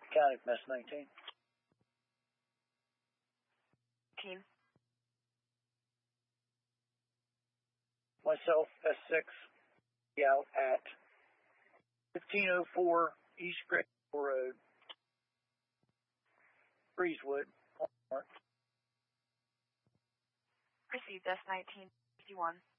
County from S19. Team. Myself, S6, be out at 1504 East Great Road, Breezewood. Received S19 51.